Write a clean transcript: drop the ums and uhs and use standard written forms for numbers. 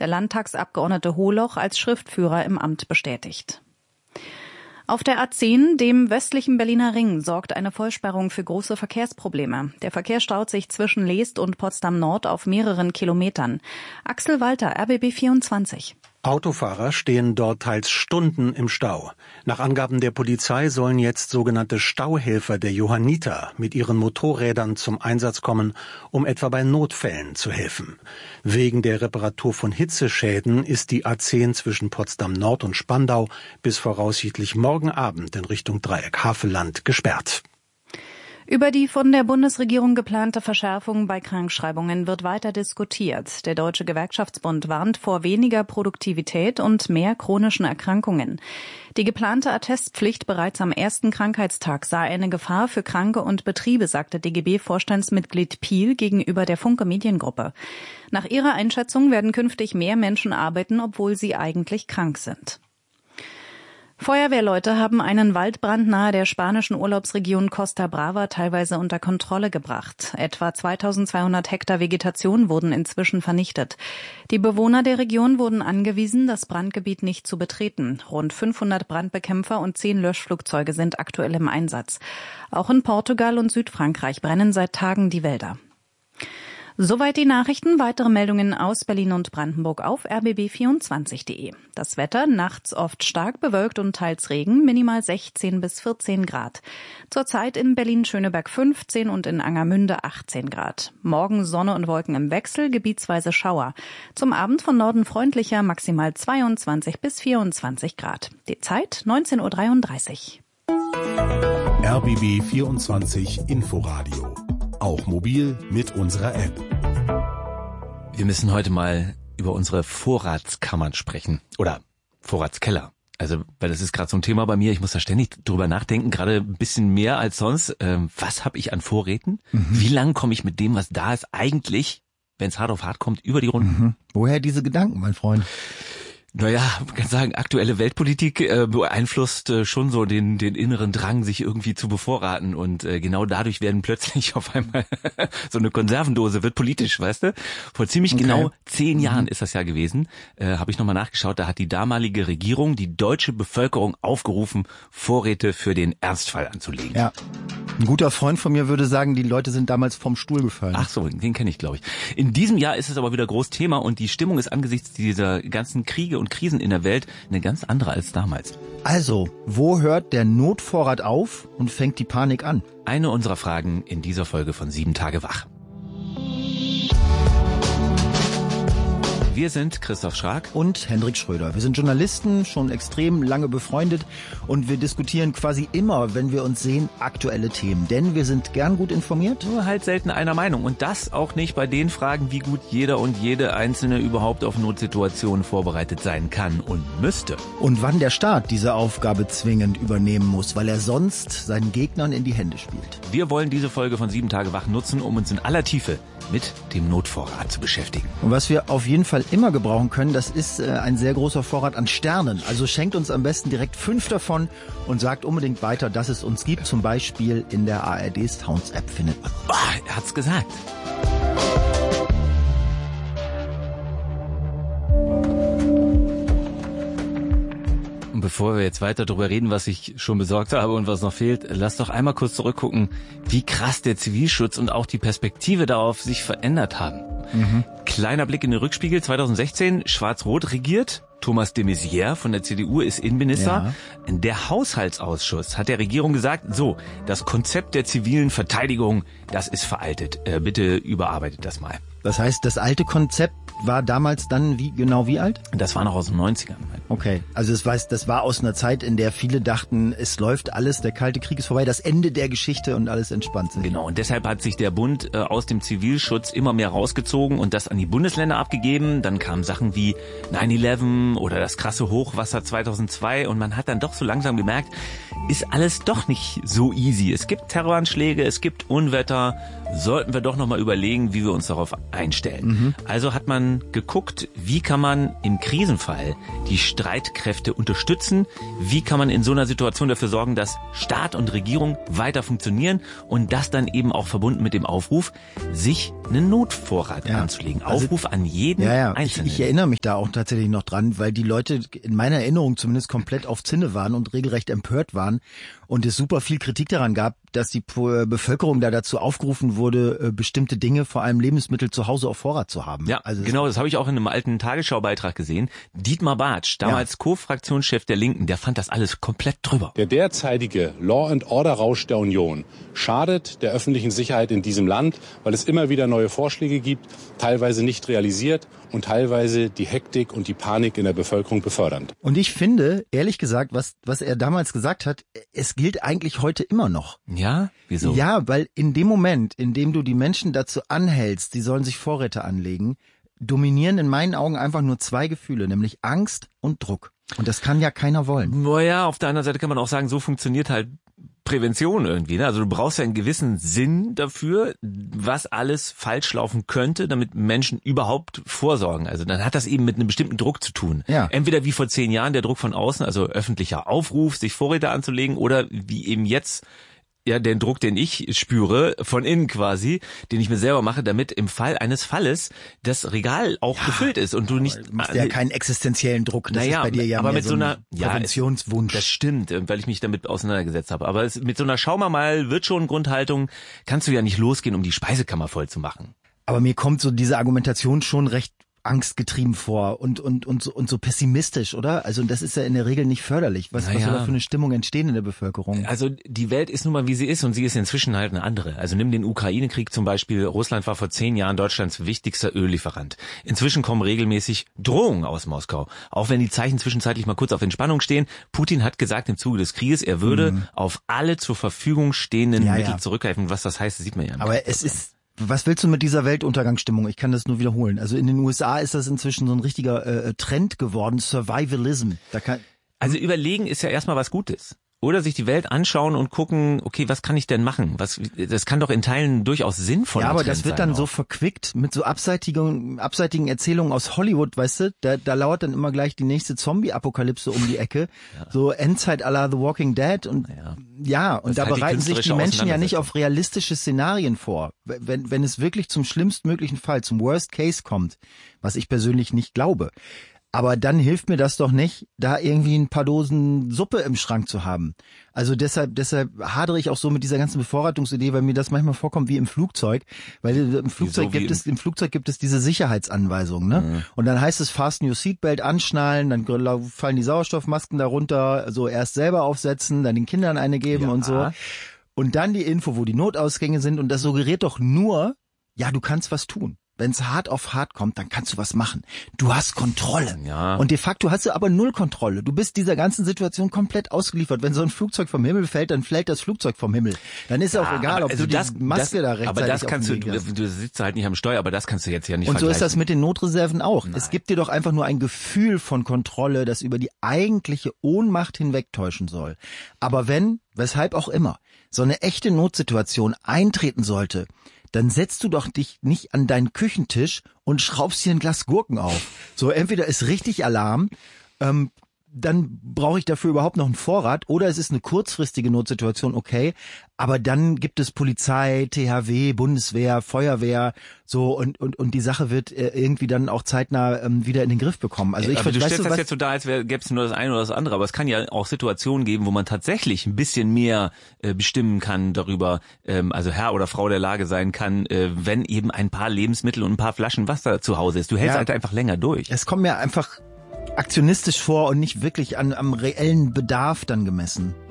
Der Landtagsabgeordnete Holoch als Schriftführer im Amt bestätigt. Auf der A10, dem westlichen Berliner Ring, sorgt eine Vollsperrung für große Verkehrsprobleme. Der Verkehr staut sich zwischen Leest und Potsdam Nord auf mehreren Kilometern. Axel Walter, RBB 24. Autofahrer stehen dort teils Stunden im Stau. Nach Angaben der Polizei sollen jetzt sogenannte Stauhelfer der Johanniter mit ihren Motorrädern zum Einsatz kommen, um etwa bei Notfällen zu helfen. Wegen der Reparatur von Hitzeschäden ist die A10 zwischen Potsdam Nord und Spandau bis voraussichtlich morgen Abend in Richtung Dreieck Havelland gesperrt. Über die von der Bundesregierung geplante Verschärfung bei Krankschreibungen wird weiter diskutiert. Der Deutsche Gewerkschaftsbund warnt vor weniger Produktivität und mehr chronischen Erkrankungen. Die geplante Attestpflicht bereits am ersten Krankheitstag sei eine Gefahr für Kranke und Betriebe, sagte DGB-Vorstandsmitglied Piel gegenüber der Funke Mediengruppe. Nach ihrer Einschätzung werden künftig mehr Menschen arbeiten, obwohl sie eigentlich krank sind. Feuerwehrleute haben einen Waldbrand nahe der spanischen Urlaubsregion Costa Brava teilweise unter Kontrolle gebracht. Etwa 2200 Hektar Vegetation wurden inzwischen vernichtet. Die Bewohner der Region wurden angewiesen, das Brandgebiet nicht zu betreten. Rund 500 Brandbekämpfer und 10 Löschflugzeuge sind aktuell im Einsatz. Auch in Portugal und Südfrankreich brennen seit Tagen die Wälder. Soweit die Nachrichten. Weitere Meldungen aus Berlin und Brandenburg auf rbb24.de. Das Wetter nachts oft stark bewölkt und teils Regen, minimal 16 bis 14 Grad. Zurzeit in Berlin-Schöneberg 15 und in Angermünde 18 Grad. Morgen Sonne und Wolken im Wechsel, gebietsweise Schauer. Zum Abend von Norden freundlicher, maximal 22 bis 24 Grad. Die Zeit 19.33 Uhr. RBB 24 Inforadio. Auch mobil mit unserer App. Wir müssen heute mal über unsere Vorratskammern sprechen. Oder Vorratskeller. Also, weil das ist gerade so ein Thema bei mir. Ich muss da ständig drüber nachdenken, gerade ein bisschen mehr als sonst. Was habe ich an Vorräten? Wie lange komme ich mit dem, was da ist, eigentlich, wenn es hart auf hart kommt, über die Runden? Woher diese Gedanken, mein Freund? Naja, man kann sagen, aktuelle Weltpolitik beeinflusst schon so den inneren Drang, sich irgendwie zu bevorraten. Und genau dadurch werden plötzlich auf einmal so eine Konservendose wird politisch, weißt du? Vor ziemlich genau 10 Jahren ist das ja gewesen. Habe ich nochmal nachgeschaut, da hat die damalige Regierung die deutsche Bevölkerung aufgerufen, Vorräte für den Ernstfall anzulegen. Ja. Ein guter Freund von mir würde sagen, die Leute sind damals vom Stuhl gefallen. Ach so, den kenne ich, glaube ich. In diesem Jahr ist es aber wieder groß Thema und die Stimmung ist angesichts dieser ganzen Kriege und Krisen in der Welt eine ganz andere als damals. Also, wo hört der Notvorrat auf und fängt die Panik an? Eine unserer Fragen in dieser Folge von 7 Tage wach. Wir sind Christoph Schrag und Hendrik Schröder. Wir sind Journalisten, schon extrem lange befreundet und wir diskutieren quasi immer, wenn wir uns sehen, aktuelle Themen. Denn wir sind gern gut informiert. Nur halt selten einer Meinung. Und das auch nicht bei den Fragen, wie gut jeder und jede Einzelne überhaupt auf Notsituationen vorbereitet sein kann und müsste. Und wann der Staat diese Aufgabe zwingend übernehmen muss, weil er sonst seinen Gegnern in die Hände spielt. Wir wollen diese Folge von 7 Tage wach nutzen, um uns in aller Tiefe mit dem Notvorrat zu beschäftigen. Und was wir auf jeden Fall immer gebrauchen können, das ist ein sehr großer Vorrat an Sternen. Also schenkt uns am besten direkt 5 davon und sagt unbedingt weiter, dass es uns gibt. Zum Beispiel in der ARD Sounds App findet man. Boah, er hat's gesagt. Bevor wir jetzt weiter darüber reden, was ich schon besorgt habe und was noch fehlt, lass doch einmal kurz zurückgucken, wie krass der Zivilschutz und auch die Perspektive darauf sich verändert haben. Kleiner Blick in den Rückspiegel, 2016, Schwarz-Rot regiert. Thomas de Maizière von der CDU ist Innenminister. Ja. Der Haushaltsausschuss hat der Regierung gesagt, so, das Konzept der zivilen Verteidigung, das ist veraltet. Bitte überarbeitet das mal. Das heißt, das alte Konzept war damals dann wie alt? Das war noch aus den 90ern. Okay, also das war aus einer Zeit, in der viele dachten, es läuft alles, der Kalte Krieg ist vorbei, das Ende der Geschichte und alles entspannt sich. Genau, und deshalb hat sich der Bund aus dem Zivilschutz immer mehr rausgezogen und das an die Bundesländer abgegeben. Dann kamen Sachen wie 9/11 oder das krasse Hochwasser 2002 und man hat dann doch so langsam gemerkt, ist alles doch nicht so easy. Es gibt Terroranschläge, es gibt Unwetter sollten wir doch nochmal überlegen, wie wir uns darauf einstellen. Also hat man geguckt, wie kann man im Krisenfall die Streitkräfte unterstützen, wie kann man in so einer Situation dafür sorgen, dass Staat und Regierung weiter funktionieren und das dann eben auch verbunden mit dem Aufruf, sich einen Notvorrat anzulegen. Aufruf an jeden Einzelnen. Ich erinnere mich da auch tatsächlich noch dran, weil die Leute in meiner Erinnerung zumindest komplett auf Zinne waren und regelrecht empört waren und es super viel Kritik daran gab, dass die Bevölkerung da dazu aufgerufen wurde, bestimmte Dinge, vor allem Lebensmittel, zu Hause auf Vorrat zu haben. Ja, also genau, das habe ich auch in einem alten Tagesschaubeitrag gesehen. Dietmar Bartsch, damals Co-Fraktionschef der Linken, der fand das alles komplett drüber. Der derzeitige Law-and-Order-Rausch der Union schadet der öffentlichen Sicherheit in diesem Land, weil es immer wieder neue Vorschläge gibt, teilweise nicht realisiert und teilweise die Hektik und die Panik in der Bevölkerung befördern. Und ich finde, ehrlich gesagt, was er damals gesagt hat, es gilt eigentlich heute immer noch. Ja? Wieso? Ja, weil in dem Moment, in dem du die Menschen dazu anhältst, die sollen sich Vorräte anlegen, dominieren in meinen Augen einfach nur zwei Gefühle, nämlich Angst und Druck. Und das kann ja keiner wollen. Naja, auf der anderen Seite kann man auch sagen, so funktioniert halt Prävention irgendwie, ne? Also du brauchst ja einen gewissen Sinn dafür, was alles falsch laufen könnte, damit Menschen überhaupt vorsorgen. Also dann hat das eben mit einem bestimmten Druck zu tun. Ja. Entweder wie vor 10 Jahren der Druck von außen, also öffentlicher Aufruf, sich Vorräte anzulegen, oder wie eben jetzt den Druck, den ich spüre, von innen quasi, den ich mir selber mache, damit im Fall eines Falles das Regal auch gefüllt ist und du nicht... Du machst ja keinen existenziellen Druck, das ist bei dir ja aber mehr mit so einer Präventionswunsch. Das stimmt, weil ich mich damit auseinandergesetzt habe. Aber mit so einer Schau mal, wird schon Grundhaltung, kannst du ja nicht losgehen, um die Speisekammer voll zu machen. Aber mir kommt so diese Argumentation schon recht angstgetrieben vor und so pessimistisch, oder? Also das ist ja in der Regel nicht förderlich. Was soll da für eine Stimmung entstehen in der Bevölkerung? Also die Welt ist nun mal, wie sie ist, und sie ist inzwischen halt eine andere. Also nimm den Ukraine-Krieg zum Beispiel. Russland war vor 10 Jahren Deutschlands wichtigster Öllieferant. Inzwischen kommen regelmäßig Drohungen aus Moskau. Auch wenn die Zeichen zwischenzeitlich mal kurz auf Entspannung stehen. Putin hat gesagt im Zuge des Krieges, er würde auf alle zur Verfügung stehenden Mittel zurückgreifen. Was das heißt, sieht man ja. Aber es ist... Was willst du mit dieser Weltuntergangsstimmung? Ich kann das nur wiederholen. Also in den USA ist das inzwischen so ein richtiger Trend geworden, Survivalism. Also überlegen ist ja erstmal was Gutes. Oder sich die Welt anschauen und gucken, okay, was kann ich denn machen? Das kann doch in Teilen durchaus sinnvoll sein. Ja, aber das wird dann so verquickt mit so abseitigen Erzählungen aus Hollywood, weißt du? Da lauert dann immer gleich die nächste Zombie-Apokalypse um die Ecke. So Endzeit à la The Walking Dead und und da bereiten sich die Menschen ja nicht auf realistische Szenarien vor. Wenn es wirklich zum schlimmstmöglichen Fall, zum Worst Case kommt, was ich persönlich nicht glaube. Aber dann hilft mir das doch nicht, da irgendwie ein paar Dosen Suppe im Schrank zu haben. Also deshalb hadere ich auch so mit dieser ganzen Bevorratungsidee, weil mir das manchmal vorkommt wie im Flugzeug. Weil im Flugzeug gibt es diese Sicherheitsanweisungen, ne? Mhm. Und dann heißt es fasten your seatbelt, anschnallen, dann fallen die Sauerstoffmasken darunter, so erst selber aufsetzen, dann den Kindern eine geben und so. Und dann die Info, wo die Notausgänge sind, und das suggeriert doch nur, ja, du kannst was tun. Wenn es hart auf hart kommt, dann kannst du was machen. Du hast Kontrolle. Ja. Und de facto hast du aber null Kontrolle. Du bist dieser ganzen Situation komplett ausgeliefert. Wenn so ein Flugzeug vom Himmel fällt, dann fällt das Flugzeug vom Himmel. Dann ist auch egal, ob du die Maske da rechtzeitig aber das kannst hast. Du sitzt halt nicht am Steuer, aber das kannst du jetzt ja nicht vergleichen. Und so ist das mit den Notreserven auch. Nein. Es gibt dir doch einfach nur ein Gefühl von Kontrolle, das über die eigentliche Ohnmacht hinwegtäuschen soll. Aber wenn, weshalb auch immer, so eine echte Notsituation eintreten sollte, dann setzt du doch dich nicht an deinen Küchentisch und schraubst hier ein Glas Gurken auf. So, entweder ist richtig Alarm, dann brauche ich dafür überhaupt noch einen Vorrat, oder es ist eine kurzfristige Notsituation, okay, aber dann gibt es Polizei, THW, Bundeswehr, Feuerwehr, so, und die Sache wird irgendwie dann auch zeitnah wieder in den Griff bekommen. Also du stellst das jetzt so dar, als gäbe es nur das eine oder das andere, aber es kann ja auch Situationen geben, wo man tatsächlich ein bisschen mehr bestimmen kann darüber, also Herr oder Frau der Lage sein kann, wenn eben ein paar Lebensmittel und ein paar Flaschen Wasser zu Hause ist. Du hältst halt einfach länger durch. Es kommt mir einfach aktionistisch vor und nicht wirklich am reellen Bedarf dann gemessen.